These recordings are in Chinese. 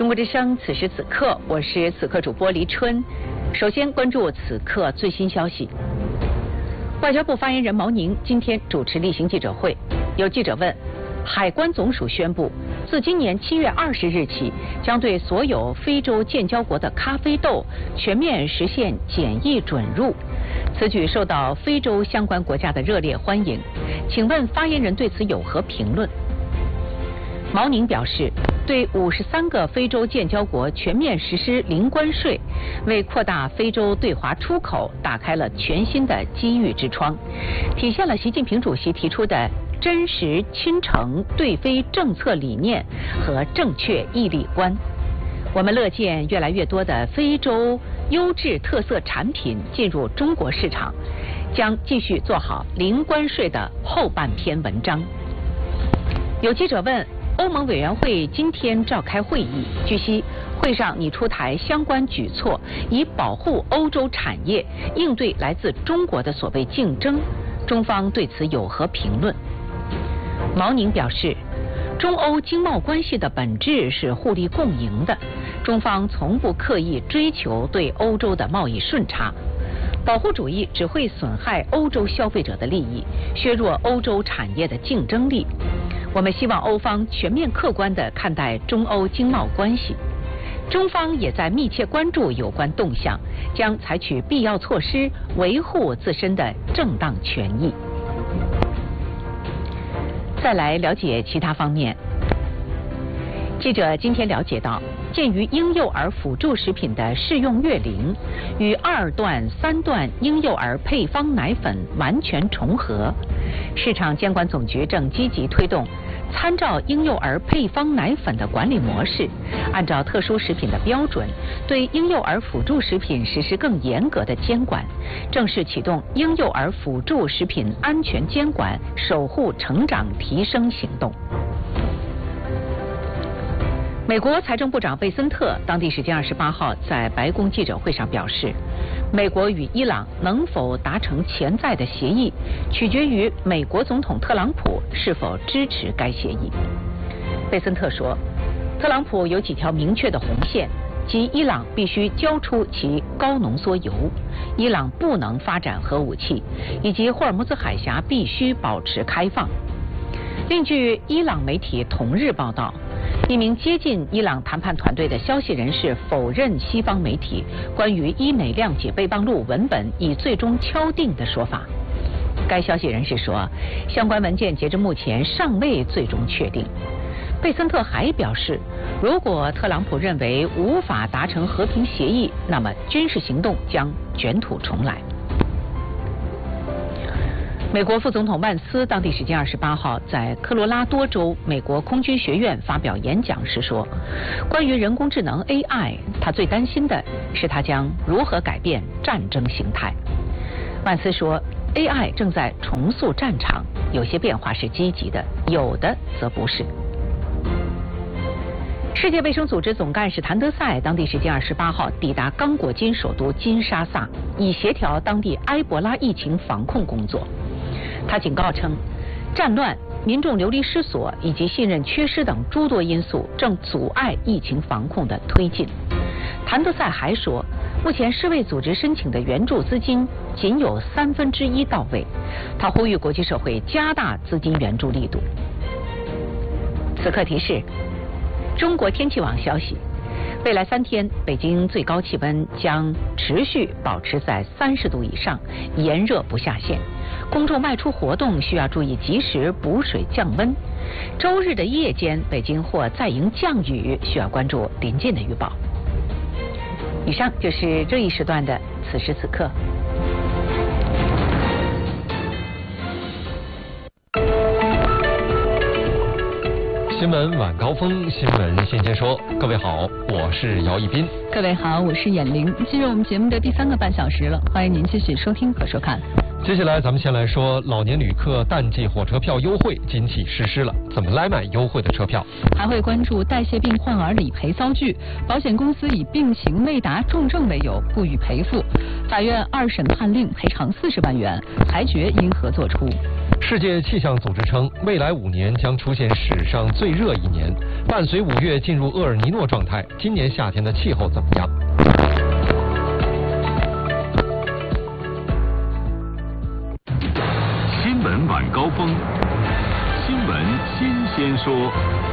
中国之声，此时此刻，我是此刻主播黎春。首先关注此刻最新消息。外交部发言人毛宁今天主持例行记者会，有记者问，海关总署宣布，自今年7月20日起，将对所有非洲建交国的咖啡豆全面实现检疫准入。此举受到非洲相关国家的热烈欢迎。请问发言人对此有何评论？毛宁表示，对53个非洲建交国全面实施零关税，为扩大非洲对华出口打开了全新的机遇之窗，体现了习近平主席提出的真实亲诚对非政策理念和正确毅力观。我们乐见越来越多的非洲优质特色产品进入中国市场，将继续做好零关税的后半篇文章。有记者问，欧盟委员会今天召开会议，据悉会上拟出台相关举措，以保护欧洲产业，应对来自中国的所谓竞争。中方对此有何评论？毛宁表示，中欧经贸关系的本质是互利共赢的，中方从不刻意追求对欧洲的贸易顺差。保护主义只会损害欧洲消费者的利益，削弱欧洲产业的竞争力。我们希望欧方全面客观地看待中欧经贸关系，中方也在密切关注有关动向，将采取必要措施维护自身的正当权益。再来了解其他方面。记者今天了解到，鉴于婴幼儿辅助食品的适用月龄与2段、3段婴幼儿配方奶粉完全重合，市场监管总局正积极推动参照婴幼儿配方奶粉的管理模式，按照特殊食品的标准，对婴幼儿辅助食品实施更严格的监管，正式启动婴幼儿辅助食品安全监管守护成长提升行动。美国财政部长贝森特当地时间28号在白宫记者会上表示，美国与伊朗能否达成潜在的协议，取决于美国总统特朗普是否支持该协议。贝森特说，特朗普有几条明确的红线，即伊朗必须交出其高浓缩铀，伊朗不能发展核武器，以及霍尔木兹海峡必须保持开放。另据伊朗媒体同日报道，一名接近伊朗谈判团队的消息人士否认西方媒体关于伊美谅解备忘录文本已最终敲定的说法。该消息人士说，相关文件截至目前尚未最终确定。贝森特还表示，如果特朗普认为无法达成和平协议，那么军事行动将卷土重来。美国副总统万斯当地时间28号在科罗拉多州美国空军学院发表演讲时说，关于人工智能 AI， 他最担心的是它将如何改变战争形态。万斯说， AI 正在重塑战场，有些变化是积极的，有的则不是。世界卫生组织总干事谭德赛当地时间28号抵达刚果金首都金沙萨，以协调当地埃博拉疫情防控工作。他警告称，战乱、民众流离失所以及信任缺失等诸多因素正阻碍疫情防控的推进。谭德赛还说，目前世卫组织申请的援助资金仅有1/3到位。他呼吁国际社会加大资金援助力度。此刻提示，中国天气网消息，未来3天，北京最高气温将持续保持在30度以上，炎热不下线。公众外出活动需要注意及时补水降温。周日的夜间，北京或再迎降雨，需要关注临近的预报。以上就是这一时段的此时此刻。 新闻晚高峰，新闻先先说。各位好，我是姚一斌。 各位好，我是眼玲。进入我们节目的第3个半小时了，欢迎您继续收听和收看。 接下来咱们先来说老年旅客淡季火车票优惠今起实施了，怎么来买优惠的车票？ 还会关注代谢病患儿理赔遭拒，保险公司以病情未达重症为由不予赔付，法院2审判令赔偿40万元，裁决因何作出？ 世界气象组织称，未来5年将出现史上最热1年。伴随5月进入厄尔尼诺状态，今年夏天的气候怎么样？ 新闻晚高峰，新闻新鲜说。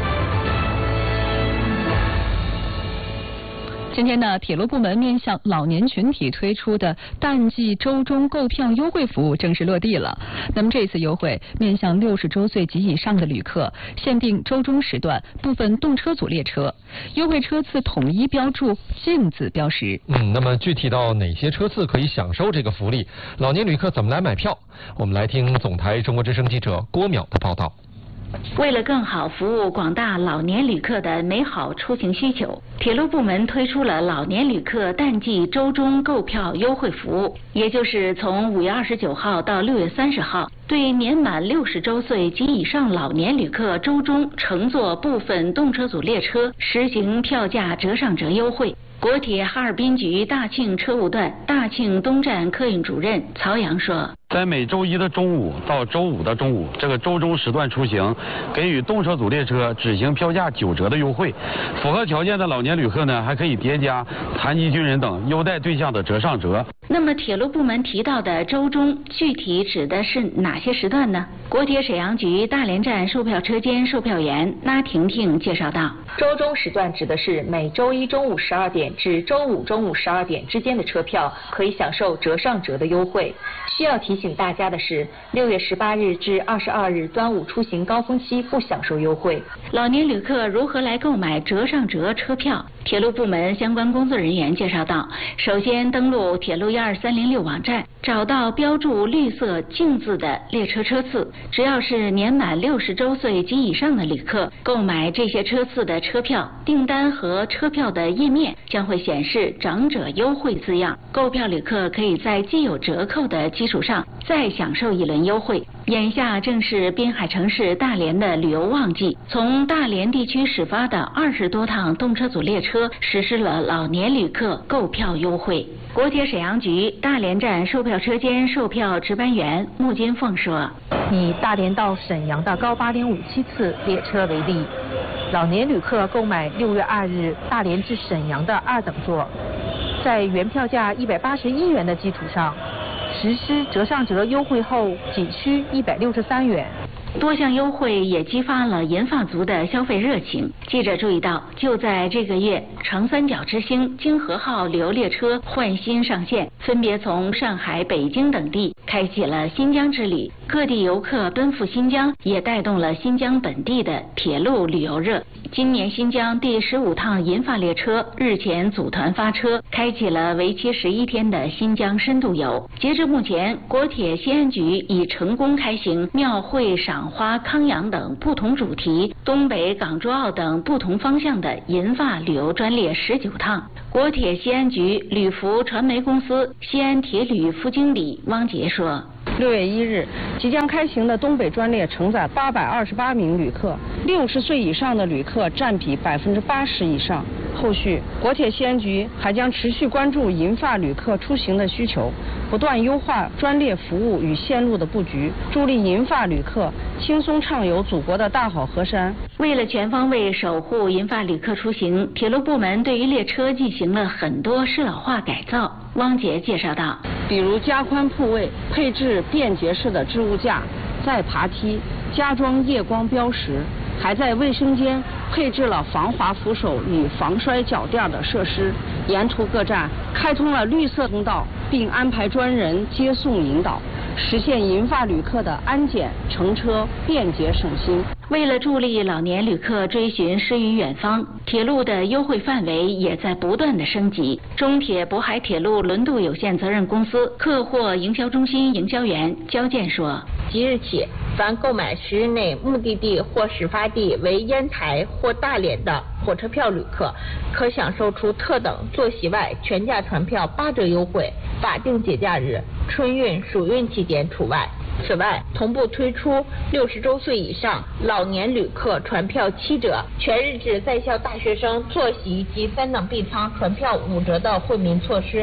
今天呢，铁路部门面向老年群体推出的淡季周中购票优惠服务正式落地了。那么这次优惠面向60周岁及以上的旅客，限定周中时段部分动车组列车，优惠车次统一标注净字标识。 那么具体到哪些车次可以享受这个福利？老年旅客怎么来买票？我们来听总台中国之声记者郭淼的报道。 为了更好服务广大老年旅客的美好出行需求，铁路部门推出了老年旅客淡季周中购票优惠服务，也就是从5月29号到6月30号，对年满60周岁及以上老年旅客周中乘坐部分动车组列车实行票价折上折优惠。国铁哈尔滨局大庆车务段大庆东站客运主任曹阳说， 在每周一的中午到周五的中午这个周中时段出行，给予动车组列车只行票价9折的优惠。符合条件的老年旅客呢，还可以叠加残疾军人等优待对象的折上折。 那么铁路部门提到的周中具体指的是哪些时段呢？国铁沈阳局大连站售票车间售票员拉婷婷介绍道， 周中时段指的是每周一中午12点至周五中午12点之间的车票可以享受折上折的优惠。需要提醒大家的是，6月18日至22日端午出行高峰期不享受优惠。 老年旅客如何来购买折上折车票？铁路部门相关工作人员介绍道，首先登录铁路12306网站，找到标注绿色净字的列车车次，只要是年满60周岁及以上的旅客，购买这些车次的车票，订单和车票的页面将会显示长者优惠字样，购票旅客可以在既有折扣的基础上再享受一轮优惠。眼下正是滨海城市大连的旅游旺季，从大连地区始发的20多趟动车组列车实施了老年旅客购票优惠。国铁沈阳局大连站售票车间售票值班员穆金凤说， 以大连到沈阳的高8.57次列车为例，老年旅客购买6月2日大连至沈阳的2等座，在原票价181元的基础上，实施折上折优惠后仅需163元。 多项优惠也激发了银发族的消费热情。记者注意到，就在这个月，长三角之星京荷号旅游列车换新上线，分别从上海、北京等地开启了新疆之旅。各地游客奔赴新疆，也带动了新疆本地的铁路旅游热。今年新疆第15趟银发列车日前组团发车，开启了为期11天的新疆深度游。截至目前，国铁西安局已成功开行庙会、赏花、康养等不同主题，东北、港珠澳等不同方向的银发旅游专列19趟。国铁西安局旅服传媒公司西安铁旅副经理汪杰说 ，6月1日即将开行的东北专列承载828名旅客，60岁以上的旅客占比80%以上。后续，国铁西安局还将持续关注银发旅客出行的需求，不断优化专列服务与线路的布局，助力银发旅客轻松畅游祖国的大好河山。 为了全方位守护银发旅客出行，铁路部门对于列车进行了很多适老化改造。汪杰介绍道， 比如加宽铺位，配置便捷式的置物架、再爬梯，加装夜光标识，还在卫生间配置了防滑扶手与防摔脚垫的设施。沿途各站开通了绿色通道，并安排专人接送引导，实现银发旅客的安检乘车便捷省心。 为了助力老年旅客追寻诗与远方，铁路的优惠范围也在不断的升级。中铁渤海铁路轮渡有限责任公司客货营销中心营销员焦建说， 即日起，凡购买10日内目的地或始发地为烟台或大连的火车票旅客，可享受除特等坐席外全价船票8折优惠，法定节假日、春运、暑运期间除外。此外，同步推出60周岁以上老年旅客船票7折，全日制在校大学生坐席及3等 B 舱船票5折的惠民措施。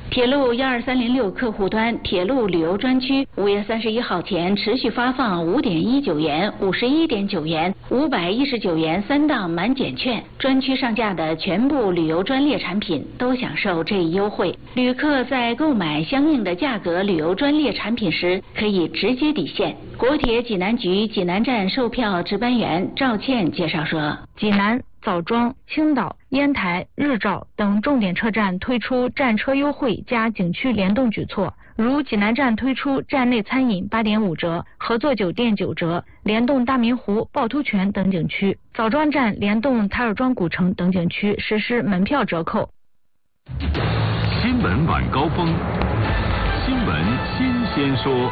铁路12306客户端铁路旅游专区5月31号前持续发放5.19元、51.9元、519元3档满减券，专区上架的全部旅游专列产品都享受这一优惠。旅客在购买相应的价格旅游专列产品时，可以直接抵现。国铁济南局济南站售票值班员赵倩介绍说， 济南、枣庄、青岛、烟台、日照等重点车站推出站车优惠加景区联动举措，如济南站推出站内餐饮8.5折、合作酒店9折，联动大明湖、趵突泉等景区；枣庄站联动台儿庄古城等景区实施门票折扣。 新闻晚高峰，新闻新鲜说。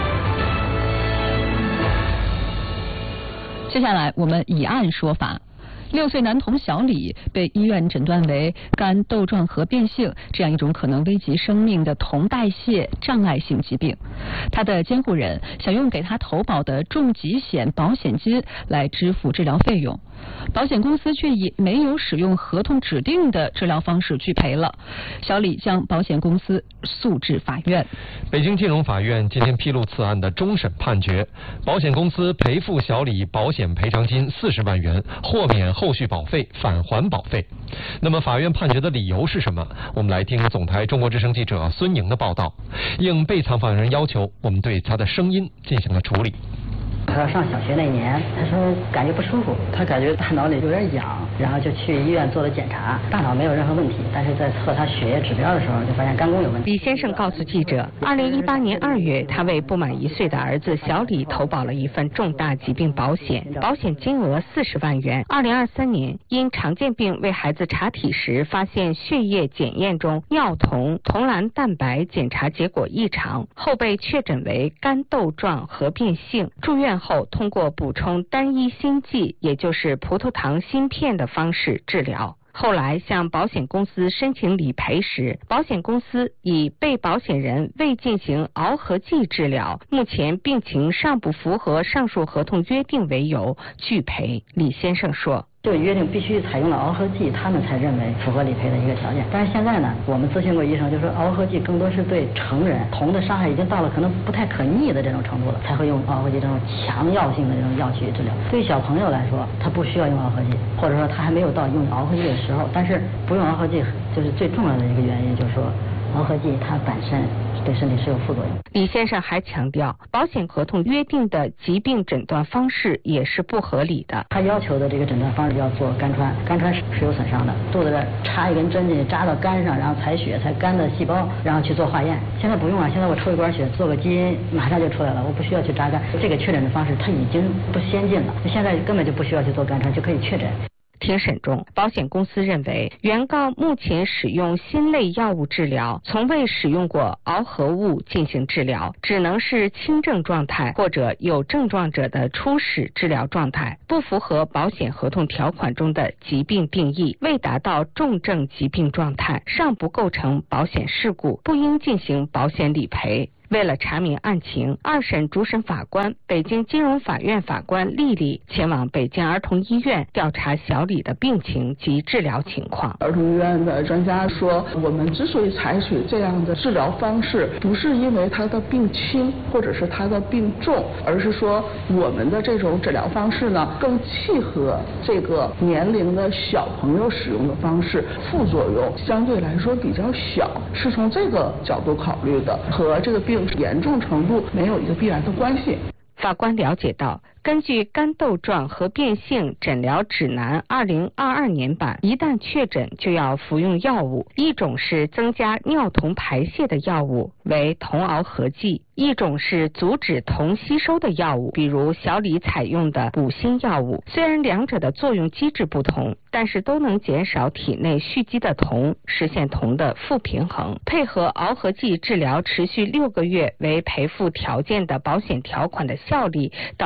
接下来我们以案说法。6岁男童小李被医院诊断为肝窦状核变性这样一种可能危及生命的酮代谢障碍性疾病。他的监护人想用给他投保的重疾险保险金来支付治疗费用，保险公司却以没有使用合同指定的治疗方式拒赔了。小李将保险公司诉至法院。 北京金融法院今天披露此案的终审判决，保险公司赔付小李保险赔偿金40万元，豁免后续保费，返还保费。那么法院判决的理由是什么？我们来听总台中国之声记者孙莹的报道。应被采访人要求，我们对他的声音进行了处理。 他上小学那年，他说感觉不舒服，他感觉大脑里有点痒，然后就去医院做了检查，大脑没有任何问题，但是在测他血液指标的时候，就发现肝功有问题。 李先生告诉记者，2018年2月，他为不满1岁的儿子小李投保了一份重大疾病保险，保险金额40万元。2023年，因常见病为孩子查体时，发现血液检验中尿酮、酮蓝蛋白检查结果异常，后被确诊为肝窦状核变性，住院后通过补充单一锌剂，也就是葡萄糖锌片的方式治疗。后来向保险公司申请理赔时，保险公司以被保险人未进行螯合剂治疗，目前病情尚不符合上述合同约定为由拒赔。李先生说， 这个约定必须采用了螯合剂，他们才认为符合理赔的一个条件。但是现在呢，我们咨询过医生，就说螯合剂更多是对成人，酮的伤害已经到了可能不太可逆的这种程度了，才会用螯合剂这种强药性的这种药去治疗。对于小朋友来说，他不需要用螯合剂，或者说他还没有到用螯合剂的时候。但是不用螯合剂，就是最重要的一个原因，就是说螯合剂它本身对身体是有副作用。 李先生还强调，保险合同约定的疾病诊断方式也是不合理的。 他要求的这个诊断方式要做肝穿，肝穿是有损伤的，肚子这插一根针进去扎到肝上，然后采血采肝的细胞，然后去做化验。现在不用啊，现在我抽一管血做个基因马上就出来了，我不需要去扎肝。这个确诊的方式它已经不先进了，现在根本就不需要去做肝穿就可以确诊。 庭审中，保险公司认为，原告目前使用锌类药物治疗，从未使用过螯合物进行治疗，只能是轻症状态或者有症状者的初始治疗状态，不符合保险合同条款中的疾病定义，未达到重症疾病状态，尚不构成保险事故，不应进行保险理赔。为了查明案情，2审主审法官、北京金融法院法官丽丽前往北京儿童医院调查小李的病情及治疗情况。 儿童医院的专家说，我们之所以采取这样的治疗方式，不是因为他的病轻或者是他的病重，而是说我们的这种治疗方式呢，更契合这个年龄的小朋友使用的方式，副作用相对来说比较小，是从这个角度考虑的，和这个病严重程度没有一个必然的关系。 法官了解到，根据肝窦状核变性诊疗指南2022年版，一旦确诊就要服用药物，一种是增加尿酮排泄的药物，为酮螯合剂；一种是阻止酮吸收的药物，比如小李采用的补锌药物。虽然两者的作用机制不同，但是都能减少体内蓄积的酮，实现酮的负平衡。配合螯合剂治疗持续6个月为赔付条件的保险条款的效力到底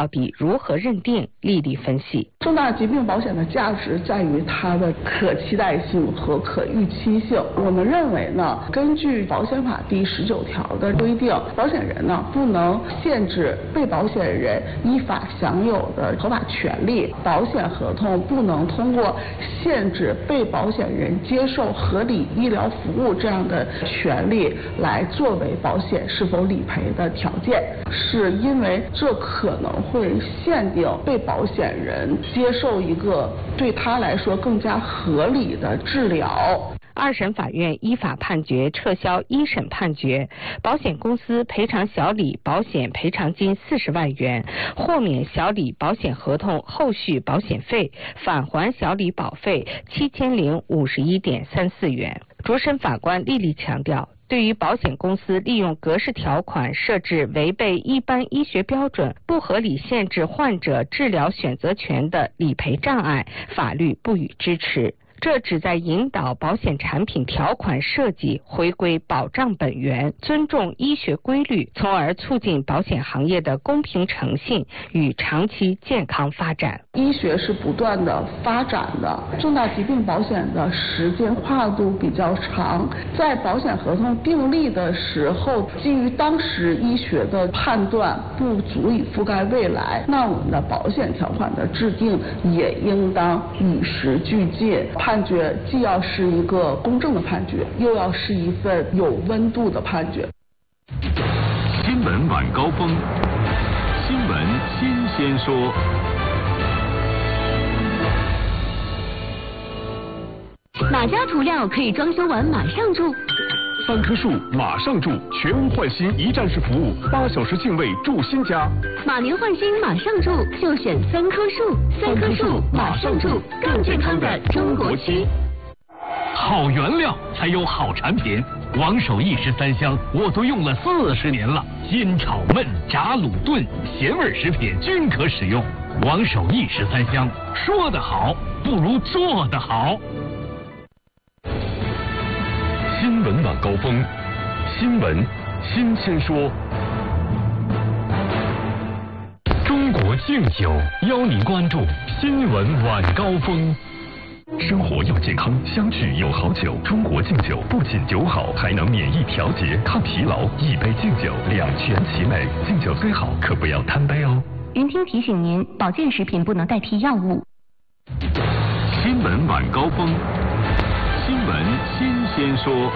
如何认定？丽丽分析， 重大疾病保险的价值在于它的可期待性和可预期性。我们认为呢，根据保险法第19条的规定，保险人呢不能限制被保险人依法享有的合法权利，保险合同不能通过限制被保险人接受合理医疗服务这样的权利来作为保险是否理赔的条件，是因为这可能会限定被保险人接受一个对他来说更加合理的治疗。 二审法院依法判决撤销一审判决，保险公司赔偿小李保险赔偿金40万元，豁免小李保险合同后续保险费，返还小李保费7051.34元。主审法官丽丽强调，对于保险公司利用格式条款设置违背一般医学标准、不合理限制患者治疗选择权的理赔障碍，法律不予支持。这旨在引导保险产品条款设计回归保障本源，尊重医学规律，从而促进保险行业的公平诚信与长期健康发展。 医学是不断的发展的，重大疾病保险的时间跨度比较长，在保险合同订立的时候，基于当时医学的判断不足以覆盖未来，那我们的保险条款的制定也应当与时俱进。判决既要是一个公正的判决，又要是一份有温度的判决。 新闻晚高峰，新闻新鲜说。 哪家涂料可以装修完马上住 3棵树马上住，全屋换新一站式服务，8小时净位住新家。 马年换新马上住，就选3棵树，3棵树马上住，更健康的中国区。 好原料才有好产品，王守义13香我都用了40年了，煎炒焖炸卤炖咸味食品均可使用。王守义13香，说得好不如做得好。 新闻晚高峰，新闻新鲜说。中国敬酒邀您关注新闻晚高峰。生活要健康，相聚有好酒。中国敬酒不仅酒好，还能免疫调节、抗疲劳。一杯敬酒，两全其美。敬酒虽好，可不要贪杯哦。 云听提醒您，保健食品不能代替药物。 新闻晚高峰，新闻新鲜说。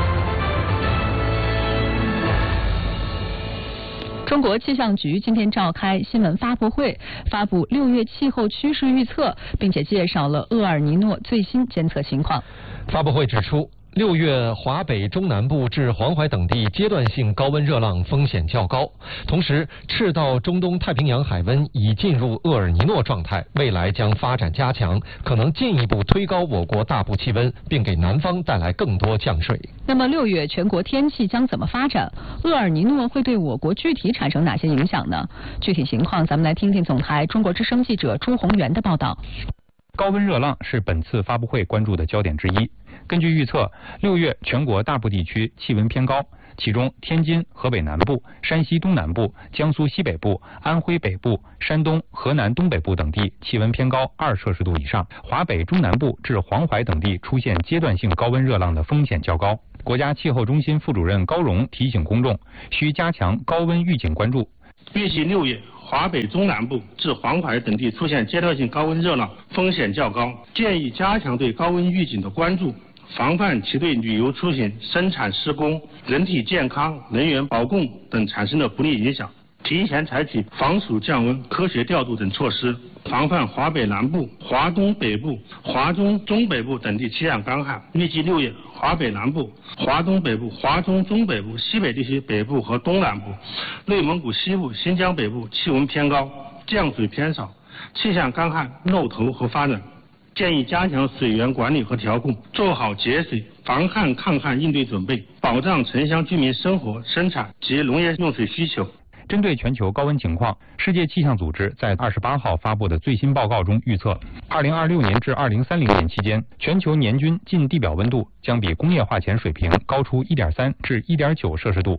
中国气象局今天召开新闻发布会，发布6月气候趋势预测，并且介绍了厄尔尼诺最新监测情况。 发布会指出，6月华北中南部至黄淮等地阶段性高温热浪风险较高，同时赤道中东太平洋海温已进入厄尔尼诺状态，未来将发展加强，可能进一步推高我国大部气温，并给南方带来更多降水。 那么6月全国天气将怎么发展？厄尔尼诺会对我国具体产生哪些影响呢？具体情况咱们来听听总台中国之声记者朱宏元的报道。 高温热浪是本次发布会关注的焦点之一。根据预测，6月全国大部地区气温偏高，其中天津、河北南部、山西东南部、江苏西北部、安徽北部、山东、河南东北部等地气温偏高2摄氏度以上，华北中南部至黄淮等地出现阶段性高温热浪的风险较高。国家气候中心副主任高荣提醒公众，需加强高温预警关注。 预计6月华北中南部至黄淮等地出现阶段性高温热浪，风险较高，建议加强对高温预警的关注，防范其对旅游出行、生产施工、人体健康、能源保供等产生的不利影响，提前采取防暑降温、科学调度等措施，防范华北南部、华东北部、华中中北部等地气象干旱。预计6月华北南部、华东北部、华中中北部、西北地区北部和东南部、内蒙古西部、新疆北部气温偏高，降水偏少，气象干旱、漏头和发展。建议加强水源管理和调控，做好节水、防旱抗旱应对准备，保障城乡居民生活、生产及农业用水需求。 针对全球高温情况，世界气象组织在28号发布的最新报告中预测，2026年至2030年期间，全球年均近地表温度将比工业化前水平高出1.3至1.9摄氏度。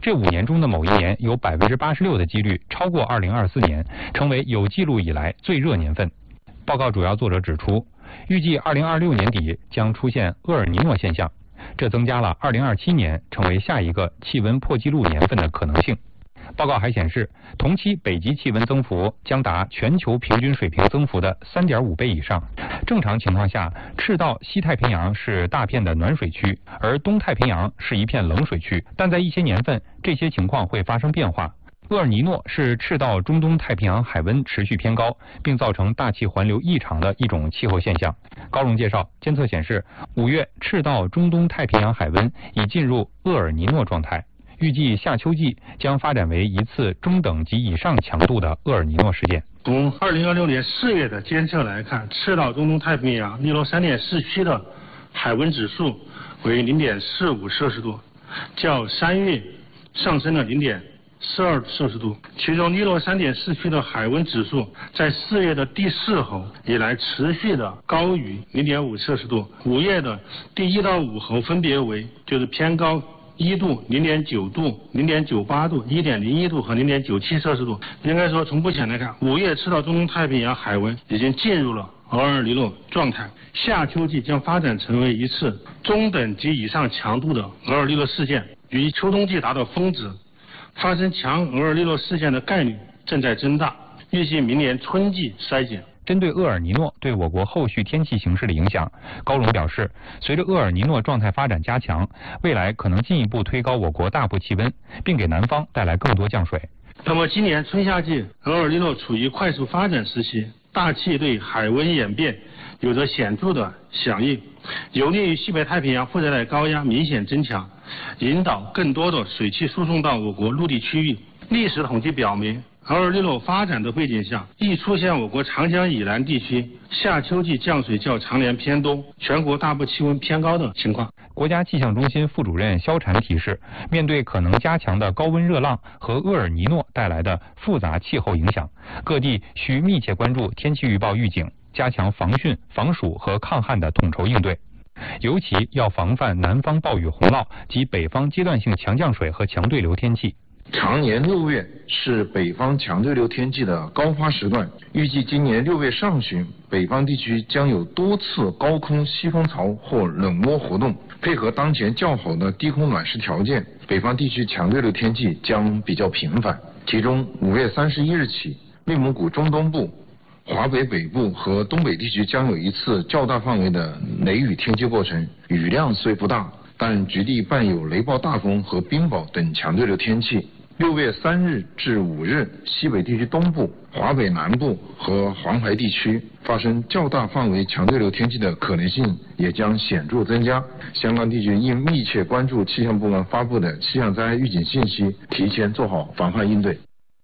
这5年中的某一年有86%的几率超过2024年，成为有记录以来最热年份。报告主要作者指出，预计2026年底将出现厄尔尼诺现象，这增加了2027年成为下一个气温破纪录年份的可能性。报告还显示，同期北极气温增幅将达全球平均水平增幅的3.5倍以上。正常情况下，赤道西太平洋是大片的暖水区，而东太平洋是一片冷水区。但在一些年份，这些情况会发生变化。厄尔尼诺是赤道中东太平洋海温持续偏高，并造成大气环流异常的一种气候现象。高荣介绍，监测显示，5月赤道中东太平洋海温已进入厄尔尼诺状态。预计夏秋季将发展为一次中等及以上强度的厄尔尼诺事件。 从2026年4月的监测来看，赤道中东太平洋利罗3.4区的海温指数为0.45摄氏度，较3月上升了0.42摄氏度。其中利罗3.4区的海温指数在4月的第4候以来持续的高于0.5摄氏度，5月的第1到5候分别为就是偏高1度、0.9度、0.98度、1.01度和0.97摄氏度。应该说，从目前来看，5月赤道中东太平洋海温已经进入了厄尔尼诺状态，夏秋季将发展成为一次中等级以上强度的厄尔尼诺事件，与秋冬季达到峰值，发生强厄尔尼诺事件的概率正在增大，预计明年春季衰减。 针对厄尔尼诺对我国后续天气形势的影响，高荣表示，随着厄尔尼诺状态发展加强，未来可能进一步推高我国大部气温，并给南方带来更多降水。 那么今年春夏季厄尔尼诺处于快速发展时期，大气对海温演变有着显著的响应，有利于西北太平洋副热带高压明显增强，引导更多的水汽输送到我国陆地区域。历史统计表明，厄尔尼诺发展的背景下，易出现我国长江以南地区夏秋季降水较常年偏多，全国大部气温偏高的情况。 国家气象中心副主任肖禅提示，面对可能加强的高温热浪和厄尔尼诺带来的复杂气候影响，各地需密切关注天气预报预警，加强防汛、防暑和抗旱的统筹应对。尤其要防范南方暴雨洪涝及北方阶段性强降水和强对流天气。 常年6月是北方强对流天气的高发时段，预计今年6月上旬，北方地区将有多次高空西风槽或冷涡活动，配合当前较好的低空暖湿条件，北方地区强对流天气将比较频繁。其中5月31日起，内蒙古中东部、华北北部和东北地区将有一次较大范围的雷雨天气过程，雨量虽不大，但局地伴有雷暴大风和冰雹等强对流天气。6月3日至5日，西北地区东部、华北南部和黄淮地区发生较大范围强对流天气的可能性也将显著增加。相关地区应密切关注气象部门发布的气象灾害预警信息，提前做好防范应对。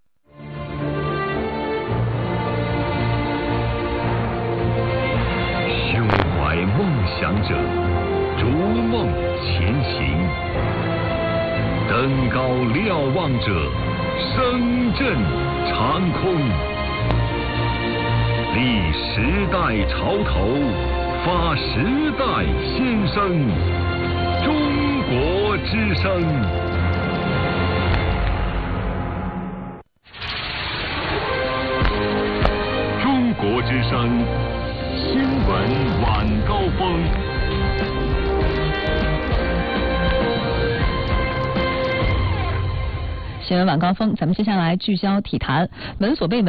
胸怀梦想者，逐梦前行。登高瞭望者，声震长空。立时代潮头，发时代先声。中国之声。中国之声，新闻晚高峰。 新闻晚高峰，咱们接下来聚焦体坛，闻所未闻。